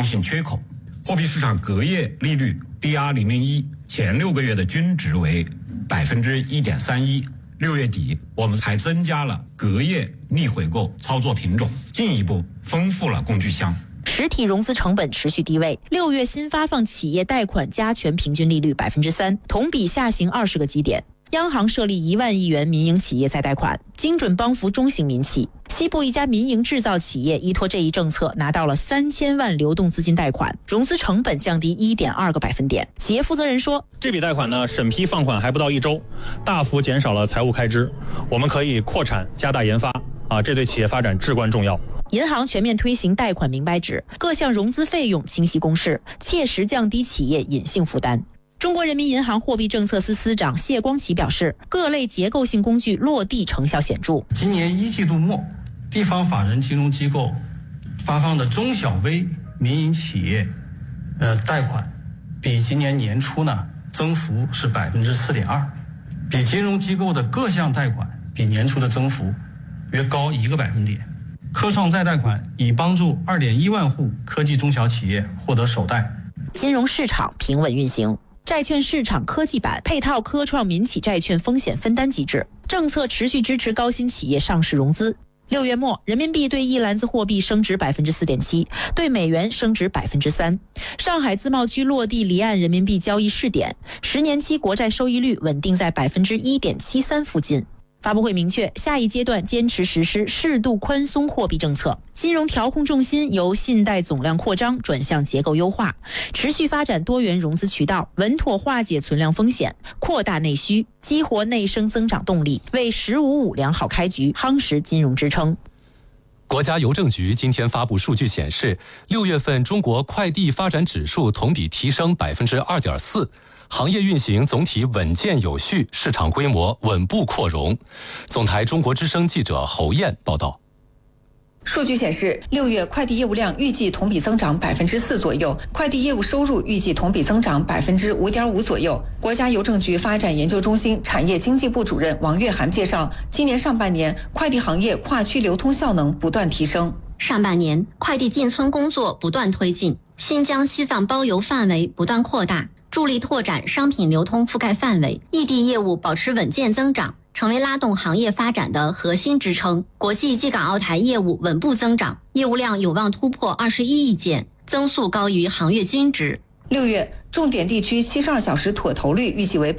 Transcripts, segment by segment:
动性缺口。货币市场隔夜利率 DR001 前6个月的均值为 1.31%。6月底，我们还增加了隔夜逆回购操作品种，进一步丰富了工具箱。 实体融资成本持续低位，6月新发放企业贷款加权平均利率 3%， 同比下行20个基点。央行设立1万亿元民营企业再贷款，精准帮扶中型民企。西部一家民营制造企业依托这一政策，拿到了3000万流动资金贷款，融资成本降低1.2个百分点。企业负责人说， 这笔贷款呢，审批放款还不到1周，大幅减少了财务开支，我们可以扩产加大研发这对企业发展至关重要。 银行全面推行贷款明白纸，各项融资费用清晰公示，切实降低企业隐性负担。中国人民银行货币政策司司长谢光启表示，各类结构性工具落地成效显著。 今年1季度末，地方法人金融机构发放的中小微民营企业贷款，比今年年初呢增幅是 4.2%， 比金融机构的各项贷款比年初的增幅约高1个百分点。科创再贷款已帮助2.1万户科技中小企业获得首贷。 金融市场平稳运行。债券市场科技版配套科创民企债券风险分担机制，政策持续支持高新企业上市融资。6月末，人民币对一篮子货币升值 4.7%， 对美元升值 3%。上海自贸区落地离岸人民币交易试点，10年期国债收益率稳定在 1.73% 附近。发布会明确，下一阶段坚持实施适度宽松货币政策，金融调控重心由信贷总量扩张转向结构优化，持续发展多元融资渠道，稳妥化解存量风险，扩大内需，激活内生增长动力，为“15+5”良好开局夯实金融支撑。 国家邮政局今天发布数据显示，6月份中国快递发展指数同比提升 2.4%。行业运行总体稳健有序，市场规模稳步扩容。总台中国之声记者侯燕报道。 数据显示，6月快递业务量预计同比增长 4% 左右，快递业务收入预计同比增长 5.5% 左右。国家邮政局发展研究中心产业经济部主任王月涵介绍，今年上半年快递行业跨区流通效能不断提升。 上半年快递进村工作不断推进，新疆、西藏包邮范围不断扩大，助力拓展商品流通覆盖范围，异地业务保持稳健增长，成为拉动行业发展的核心支撑。国际寄港澳台业务稳步增长，业务量有望突破21亿件，增速高于行业均值。 6月，重点地区72小时妥投率预计为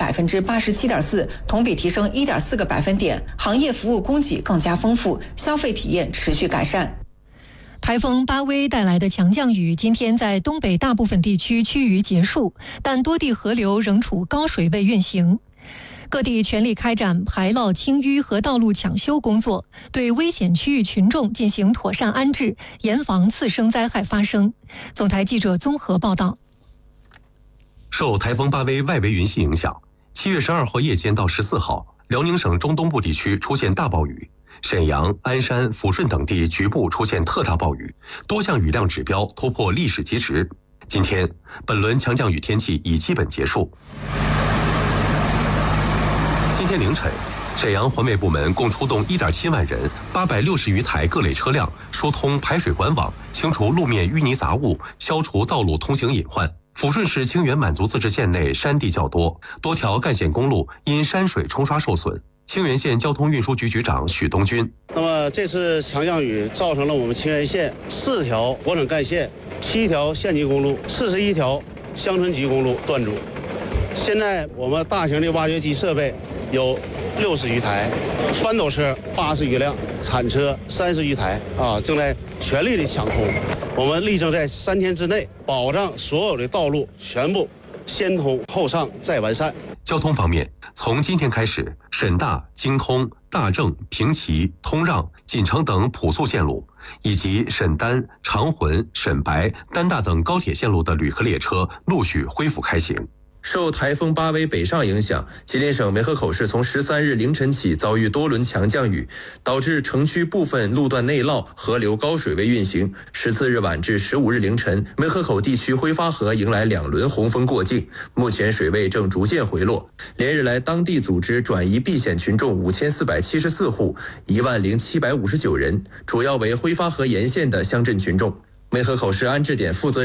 87.4%， 同比提升 1.4个百分点，行业服务供给更加丰富，消费体验持续改善。 台风巴威带来的强降雨今天在东北大部分地区趋于结束，但多地河流仍处高水位运行。各地全力开展排涝清淤和道路抢修工作，对危险区域群众进行妥善安置，严防次生灾害发生。总台记者综合报道。 受台风巴威外围云系影响，7月12号夜间到14号，辽宁省中东部地区出现大暴雨，沈阳、鞍山、抚顺等地局部出现特大暴雨，多项雨量指标突破历史极值。今天，本轮强降雨天气已基本结束。今天凌晨，沈阳环卫部门共出动1.7万人，860余台各类车辆，疏通排水管网，清除路面淤泥杂物，消除道路通行隐患。抚顺市清源满族自治县内山地较多，多条干线公路因山水冲刷受损。清源县交通运输局局长许东军： 那么这次强降雨造成了我们清源县4条国省干线、7条县级公路、41条乡村级公路断阻。现在我们大型的挖掘机设备有60余台，翻斗车80余辆，铲车30余台正在全力的抢通。我们力争在3天之内保障所有的道路全部先通后畅再完善。 交通方面，从今天开始，沈大、京通、大正、平齐、通让、锦城等普速线路，以及沈丹、长浑、沈白、丹大等高铁线路的旅客列车陆续恢复开行。 受台风巴威北上影响，吉林省梅河口市从13日凌晨起遭遇多轮强降雨，导致城区部分路段内涝，河流高水位运行。14日晚至15日凌晨，梅河口地区挥发河迎来2轮洪峰过境，目前水位正逐渐回落。连日来，当地组织转移避险群众5474户，10759人，主要为挥发河沿线的乡镇群众。梅河口市安置点负责